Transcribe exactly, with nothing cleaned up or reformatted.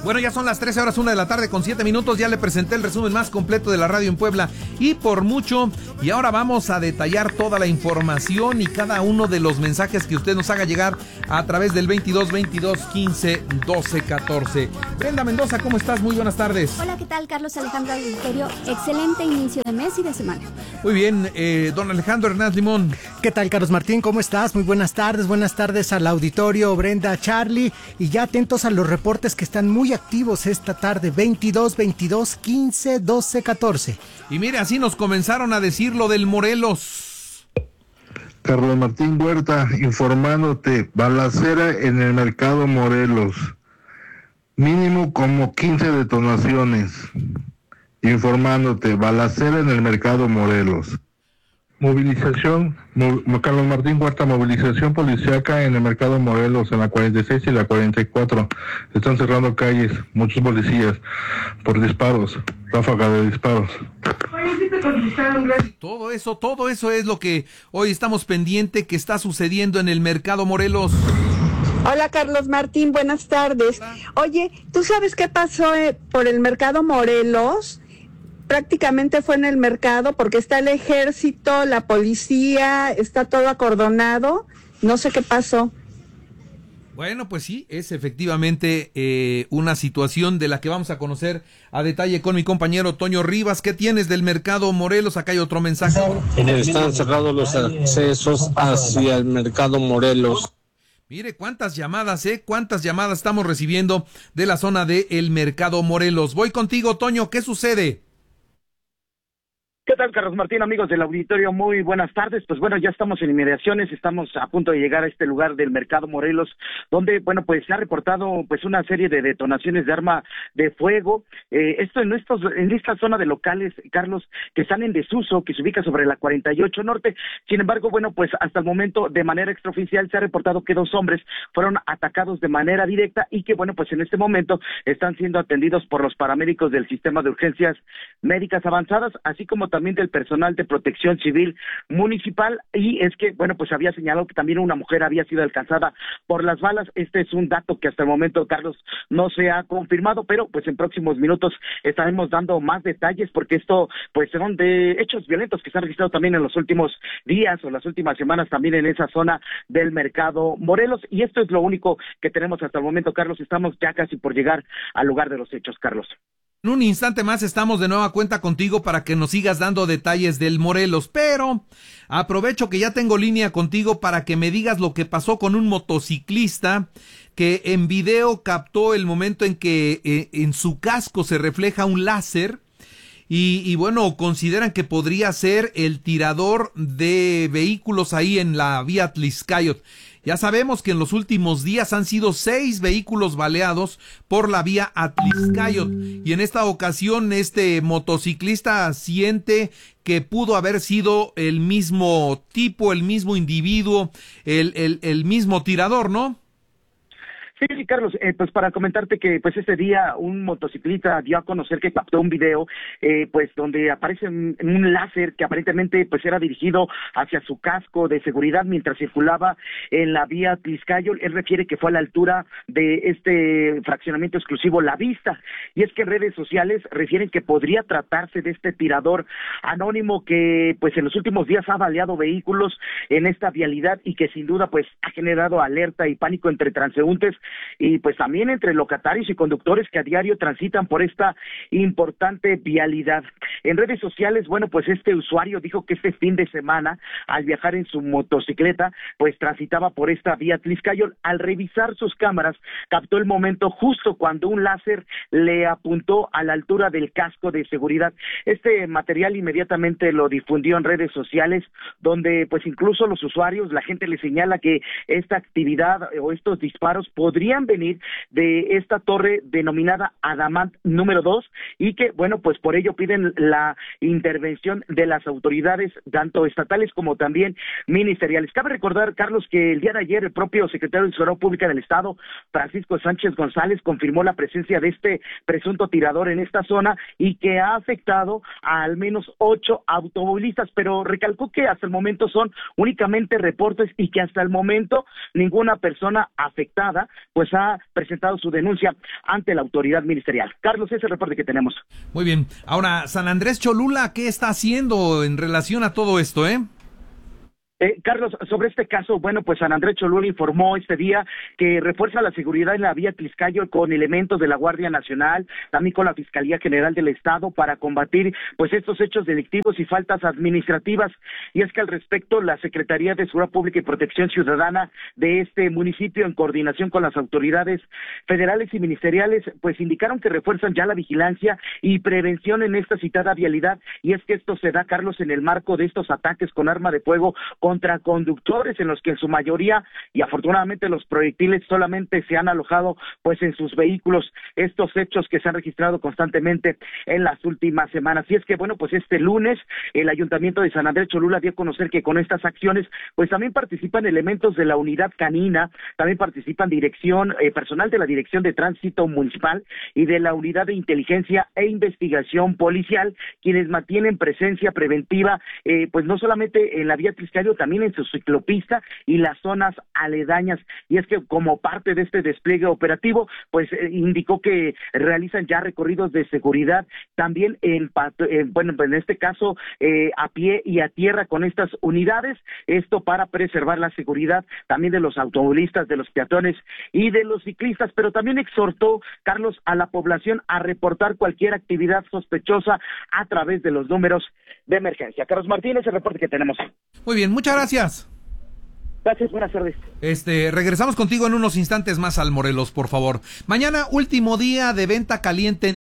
Bueno, ya son las trece horas, una de la tarde con siete minutos. Ya le presenté el resumen más completo de la radio en Puebla y por mucho. Y ahora vamos a detallar toda la información y cada uno de los mensajes que usted nos haga llegar a través del veintidós veintidós quince doce catorce. Brenda Mendoza, ¿cómo estás? Muy buenas tardes. Hola, ¿qué tal? Carlos Alejandro Auditorio. Excelente inicio de mes y de semana. Muy bien, eh, don Alejandro Hernández Limón. ¿Qué tal, Carlos Martín? ¿Cómo estás? Muy buenas tardes. Buenas tardes al auditorio, Brenda, Charlie. Y ya atentos a los reportes que están muy activos esta tarde, veintidós veintidós quince doce catorce. Y mire, así nos comenzaron a decir lo del Morelos. Carlos Martín Huerta, informándote, balacera en el mercado Morelos, mínimo como quince detonaciones. Informándote, balacera en el mercado Morelos. Movilización, Mo- Carlos Martín Huerta, movilización policíaca en el mercado Morelos, en la cuarenta y seis y la cuarenta y cuatro. Están cerrando calles, muchos policías, por disparos, ráfaga de disparos. Todo eso, todo eso es lo que hoy estamos pendiente que está sucediendo en el mercado Morelos. Hola, Carlos Martín, buenas tardes. Oye, ¿tú sabes qué pasó eh, por el mercado Morelos? Prácticamente fue en el mercado porque está el ejército, la policía, está todo acordonado. No sé qué pasó. Bueno, pues sí, es efectivamente eh, una situación de la que vamos a conocer a detalle con mi compañero Toño Rivas. ¿Qué tienes del mercado Morelos? Acá hay otro mensaje. Están cerrados los accesos hacia el mercado Morelos. Mire cuántas llamadas, ¿eh? Cuántas llamadas estamos recibiendo de la zona de el mercado Morelos. Voy contigo, Toño, ¿qué sucede? ¿Qué tal, Carlos Martín, amigos del auditorio? Muy buenas tardes. Pues bueno, ya estamos en inmediaciones, estamos a punto de llegar a este lugar del mercado Morelos, donde, bueno, pues se ha reportado pues una serie de detonaciones de arma de fuego. Eh, esto en estos, en esta zona de locales, Carlos, que están en desuso, que se ubica sobre la cuarenta y ocho Norte. Sin embargo, bueno, pues hasta el momento, de manera extraoficial, se ha reportado que dos hombres fueron atacados de manera directa y que, bueno, pues en este momento están siendo atendidos por los paramédicos del sistema de urgencias médicas avanzadas, así como también del personal de protección civil municipal. Y es que, bueno, pues había señalado que también una mujer había sido alcanzada por las balas. Este es un dato que hasta el momento, Carlos, no se ha confirmado, pero pues en próximos minutos estaremos dando más detalles, porque esto pues son de hechos violentos que se han registrado también en los últimos días o las últimas semanas también en esa zona del mercado Morelos. Y esto es lo único que tenemos hasta el momento, Carlos. Estamos ya casi por llegar al lugar de los hechos, Carlos. En un instante más estamos de nueva cuenta contigo para que nos sigas dando detalles del Morelos, pero aprovecho que ya tengo línea contigo para que me digas lo que pasó con un motociclista que en video captó el momento en que eh, en su casco se refleja un láser y, y bueno, consideran que podría ser el tirador de vehículos ahí en la vía Tlixcayot. Ya sabemos que en los últimos días han sido seis vehículos baleados por la vía Atlixcayot y en esta ocasión este motociclista siente que pudo haber sido el mismo tipo, el mismo individuo, el, el, el mismo tirador, ¿no? Sí, Carlos, eh, pues para comentarte que pues ese día un motociclista dio a conocer que captó un video eh, pues donde aparece un, un láser que aparentemente pues era dirigido hacia su casco de seguridad mientras circulaba en la vía Tlixcayot. Él refiere que fue a la altura de este fraccionamiento exclusivo La Vista, y es que en redes sociales refieren que podría tratarse de este tirador anónimo que pues en los últimos días ha baleado vehículos en esta vialidad y que sin duda pues ha generado alerta y pánico entre transeúntes y pues también entre locatarios y conductores que a diario transitan por esta importante vialidad. En redes sociales, bueno, pues este usuario dijo que este fin de semana, al viajar en su motocicleta, pues transitaba por esta vía Tlixcayot. Al revisar sus cámaras, captó el momento justo cuando un láser le apuntó a la altura del casco de seguridad. Este material inmediatamente lo difundió en redes sociales, donde pues incluso los usuarios, la gente le señala que esta actividad o estos disparos podrían venir de esta torre denominada Adamant número dos y que, bueno, pues por ello piden la intervención de las autoridades, tanto estatales como también ministeriales. Cabe recordar, Carlos, que el día de ayer el propio secretario de Seguridad Pública del Estado, Francisco Sánchez González, confirmó la presencia de este presunto tirador en esta zona y que ha afectado a al menos ocho automovilistas, pero recalcó que hasta el momento son únicamente reportes y que hasta el momento ninguna persona afectada pues ha presentado su denuncia ante la autoridad ministerial. Carlos, ese es el reporte que tenemos. Muy bien. Ahora, San Andrés Cholula, ¿qué está haciendo en relación a todo esto, eh? Eh, Carlos, sobre este caso, bueno, pues San Andrés Cholula informó este día que refuerza la seguridad en la vía Tliscayo con elementos de la Guardia Nacional, también con la Fiscalía General del Estado para combatir pues estos hechos delictivos y faltas administrativas. Y es que al respecto, la Secretaría de Seguridad Pública y Protección Ciudadana de este municipio, en coordinación con las autoridades federales y ministeriales, pues indicaron que refuerzan ya la vigilancia y prevención en esta citada vialidad. Y es que esto se da, Carlos, en el marco de estos ataques con arma de fuego contra conductores, en los que en su mayoría y afortunadamente los proyectiles solamente se han alojado pues en sus vehículos, estos hechos que se han registrado constantemente en las últimas semanas. Y es que bueno, pues este lunes el Ayuntamiento de San Andrés Cholula dio a conocer que con estas acciones pues también participan elementos de la unidad canina, también participan dirección, eh, personal de la Dirección de Tránsito Municipal y de la Unidad de Inteligencia e Investigación Policial, quienes mantienen presencia preventiva eh, pues no solamente en la vía Tliscayo, también en su ciclopista y las zonas aledañas. Y es que como parte de este despliegue operativo, pues eh, indicó que realizan ya recorridos de seguridad también en, eh, bueno, en este caso eh, a pie y a tierra con estas unidades, esto para preservar la seguridad también de los automovilistas, de los peatones y de los ciclistas, pero también exhortó, Carlos, a la población a reportar cualquier actividad sospechosa a través de los números de emergencia. Carlos Martínez, el reporte que tenemos. Muy bien, muchas gracias. Gracias, buenas tardes. Este, regresamos contigo en unos instantes más al Morelos, por favor. Mañana, último día de venta caliente